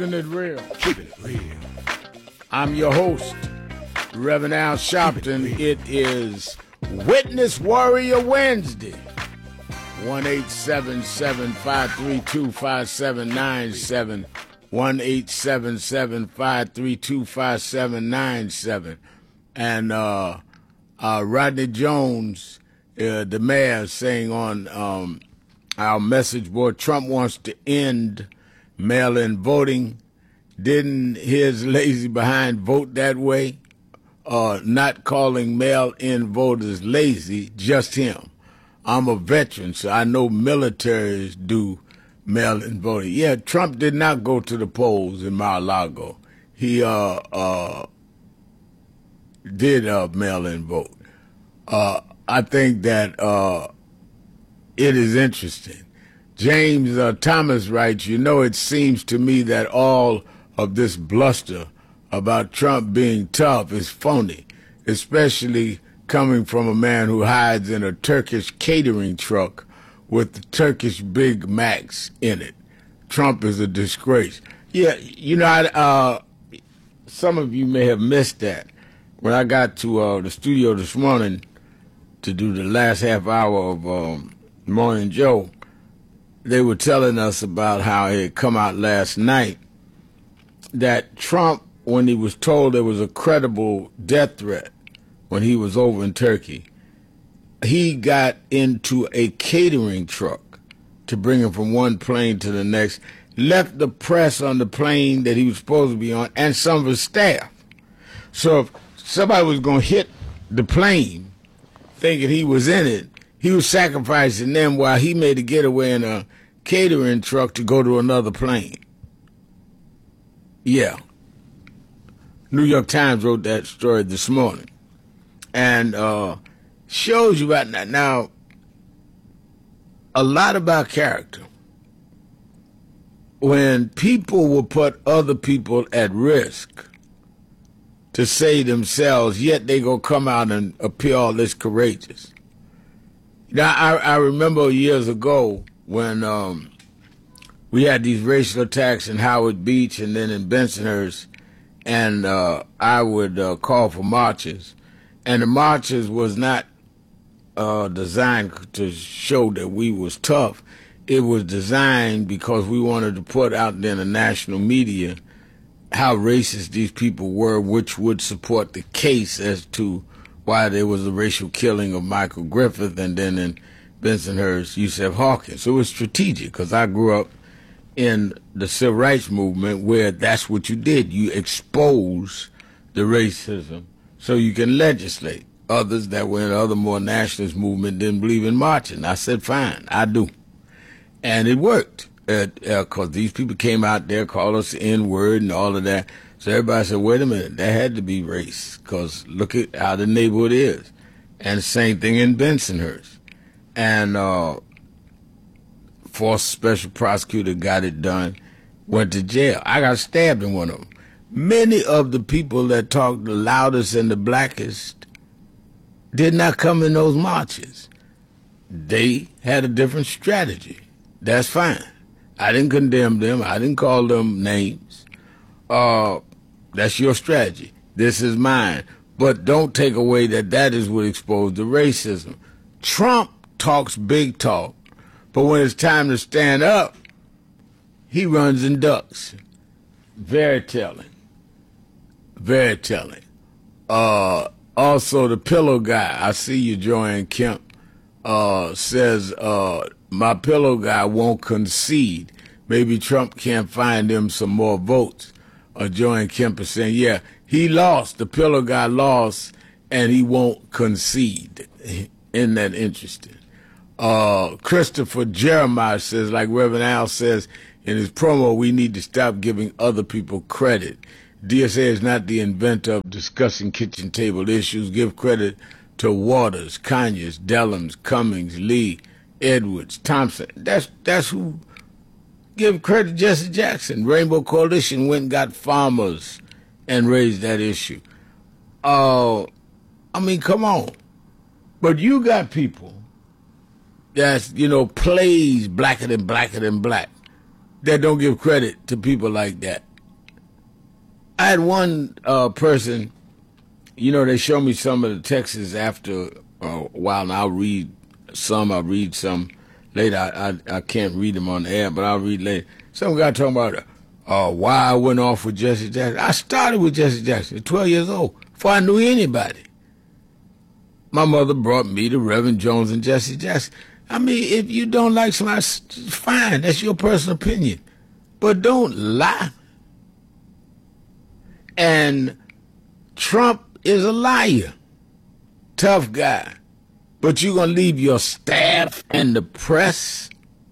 Keeping it real. Keeping it real. I'm your host, Reverend Al Sharpton. It is Witness Warrior Wednesday. 1-877-532-5797. 1-877-532-5797. And Rodney Jones, the mayor, saying on our message board, Trump wants to end mail-in voting. Didn't his lazy behind vote that way? Not calling mail-in voters lazy, just him. I'm a veteran, so I know militaries do mail-in voting. Yeah, Trump did not go to the polls in Mar-a-Lago. He did mail-in vote. I think that it is interesting. James Thomas writes, it seems to me that all of this bluster about Trump being tough is phony, especially coming from a man who hides in a Turkish catering truck with the Turkish Big Macs in it. Trump is a disgrace. Yeah, some of you may have missed that. When I got to the studio this morning to do the last half hour of Morning Joe, they were telling us about how it had come out last night that Trump, when he was told there was a credible death threat when he was over in Turkey, he got into a catering truck to bring him from one plane to the next, left the press on the plane that he was supposed to be on and some of his staff. So if somebody was going to hit the plane thinking he was in it, he was sacrificing them while he made a getaway in a catering truck to go to another plane. Yeah. New York Times wrote that story this morning. And shows you about that. Now, a lot about character. When people will put other people at risk to save themselves, yet they go come out and appear all this courageous. Now, I remember years ago when we had these racial attacks in Howard Beach and then in Bensonhurst, and I would call for marches. And the marches was not designed to show that we was tough. It was designed because we wanted to put out there in the national media how racist these people were, which would support the case as to why there was a racial killing of Michael Griffith, and then in Bensonhurst, Yusef Hawkins. So it was strategic because I grew up in the civil rights movement where that's what you did. You expose the racism so you can legislate. Others that were in other more nationalist movement didn't believe in marching. I said, fine, I do. And it worked because these people came out there, called us the N-word and all of that. So everybody said, wait a minute, that had to be race because look at how the neighborhood is. And the same thing in Bensonhurst. And forced special prosecutor got it done, went to jail. I got stabbed in one of them. Many of the people that talked the loudest and the blackest did not come in those marches. They had a different strategy. That's fine. I didn't condemn them. I didn't call them names. That's your strategy. This is mine. But don't take away that is what exposed the racism. Trump talks big talk, but when it's time to stand up, he runs and ducks. Very telling. Very telling. Also, the pillow guy, I see you, Joanne Kemp, says, my pillow guy won't concede. Maybe Trump can't find him some more votes. Joanne Kemp is saying, yeah, he lost. The pillow guy lost, and he won't concede. Isn't that interesting? Christopher Jeremiah says, like Reverend Al says in his promo, we need to stop giving other people credit. DSA is not the inventor of discussing kitchen table issues. Give credit to Waters, Conyers, Dellums, Cummings, Lee, Edwards, Thompson. That's who. Give credit to Jesse Jackson. Rainbow Coalition went and got farmers and raised that issue. Come on. But you got people that's, plays blacker than black that don't give credit to people like that. I had one person, you know, they show me some of the texts after a while, and I'll read some later. I can't read them on the air, but I'll read later. Some guy talking about why I went off with Jesse Jackson. I started with Jesse Jackson at 12 years old, before I knew anybody. My mother brought me to Reverend Jones and Jesse Jackson. I mean, if you don't like somebody, fine, that's your personal opinion. But don't lie. And Trump is a liar. Tough guy. But you're going to leave your staff and the press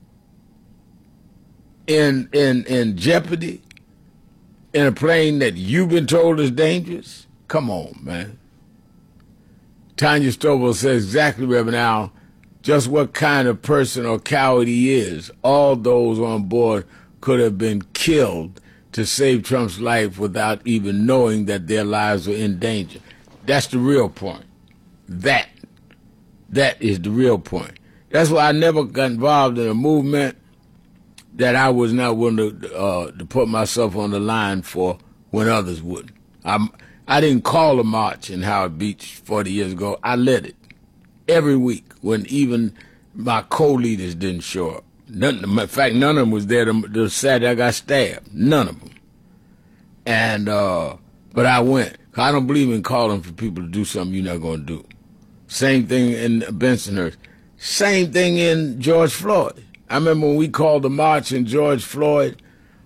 in jeopardy in a plane that you've been told is dangerous? Come on, man. Tanya Stovall says exactly, Reverend Al, just what kind of person or coward he is. All those on board could have been killed to save Trump's life without even knowing that their lives were in danger. That's the real point. That is the real point. That's why I never got involved in a movement that I was not willing to put myself on the line for when others wouldn't. I didn't call a march in Howard Beach 40 years ago. I led it every week when even my co-leaders didn't show up. In fact, none of them was there the Saturday I got stabbed. None of them. And but I went. I don't believe in calling for people to do something you're not going to do. Same thing in Bensonhurst. Same thing in George Floyd. I remember when we called the march in George Floyd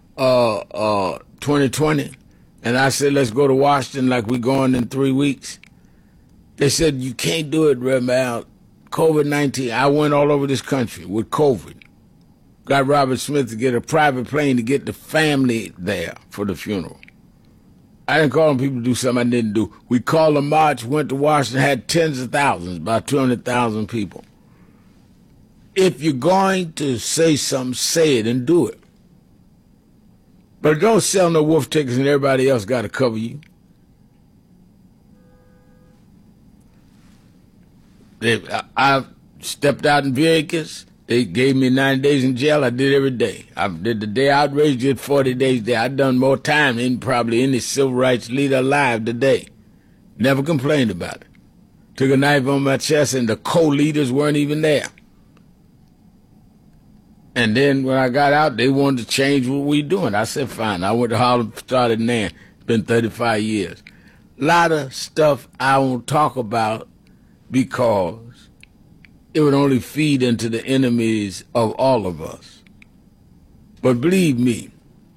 2020, and I said, let's go to Washington like we're going in 3 weeks. They said, you can't do it, Reverend Al. COVID-19. I went all over this country with COVID. Got Robert Smith to get a private plane to get the family there for the funeral. I didn't call on people to do something I didn't do. We called a march, went to Washington, had tens of thousands, about 200,000 people. If you're going to say something, say it and do it. But don't sell no wolf tickets and everybody else got to cover you. I stepped out in Vegas. They gave me 9 days in jail. I did every day. I did the day outrage, did 40 days there. I done more time than probably any civil rights leader alive today. Never complained about it. Took a knife on my chest and the co-leaders weren't even there. And then when I got out, they wanted to change what we doing. I said, fine. I went to Harlem, started there. It's been 35 years. A lot of stuff I won't talk about because it would only feed into the enemies of all of us. But believe me,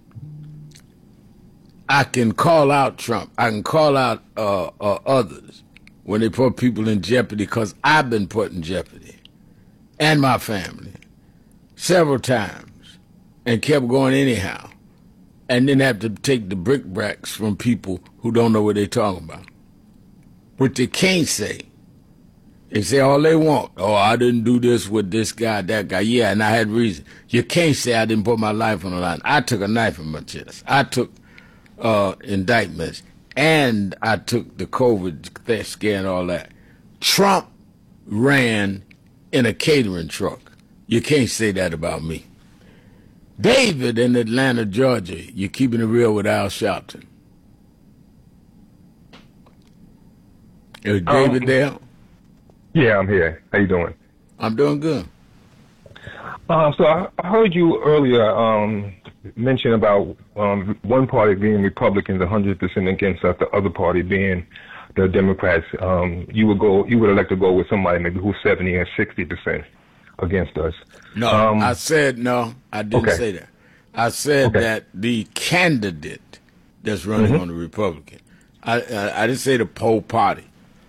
I can call out Trump. I can call out others when they put people in jeopardy because I've been put in jeopardy and my family several times and kept going anyhow and then have to take the brickbats from people who don't know what they're talking about. What they can't say. They say all they want. Oh, I didn't do this with this guy, that guy. Yeah, and I had reason. You can't say I didn't put my life on the line. I took a knife in my chest. I took indictments. And I took the COVID scare and all that. Trump ran in a catering truck. You can't say that about me. David in Atlanta, Georgia. You're keeping it real with Al Sharpton. Is David there? Yeah, I'm here. How you doing? I'm doing good. So I heard you earlier mention about one party being Republicans 100% against us, the other party being the Democrats. You would elect to go with somebody maybe who's 70 or 60% against us. No, I said no. I didn't say that. I said that the candidate that's running on the Republican. I didn't say the whole party.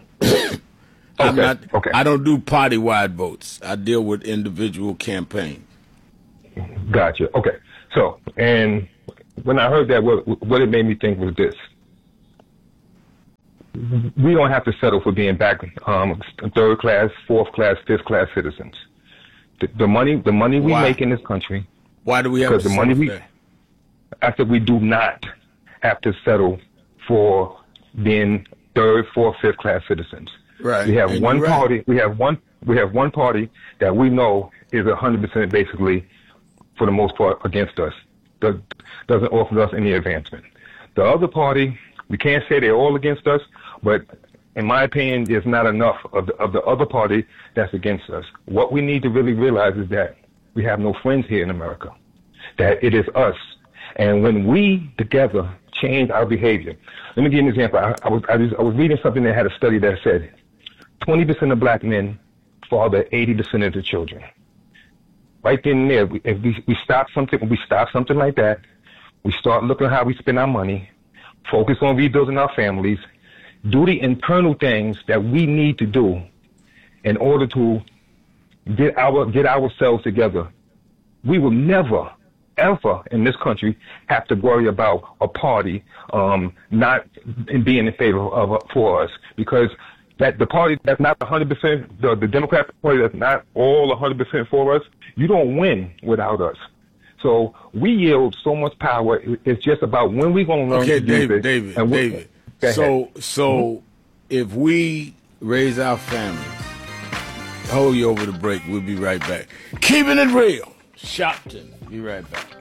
I don't do party-wide votes. I deal with individual campaigns. Gotcha. Okay. So, and when I heard that, what it made me think was this. We don't have to settle for being back third class, fourth class, fifth class citizens. The money we make in this country. Why do we have to settle for that? After we do not have to settle for being third, fourth, fifth class citizens. Right. We have one party. We have one party that we know is 100% basically, for the most part, against us. Doesn't offer us any advancement. The other party, we can't say they're all against us, but in my opinion, there's not enough of the other party that's against us. What we need to really realize is that we have no friends here in America, that it is us. And when we together change our behavior, let me give you an example. I was reading something that had a study that said 20% of black men father 80% of the children. Right then and there, if we stop something, when we stop something like that, we start looking at how we spend our money, focus on rebuilding our families, do the internal things that we need to do in order to get ourselves together. We will never, ever in this country have to worry about a party not being in favor of for us, because that the party that's not 100%, the Democratic Party that's not all 100% for us, you don't win without us. So we yield so much power. It's just about when we're going to learn to use it. David. So if we raise our families, hold you over the break. We'll be right back. Keeping it real. Shopton. Be right back.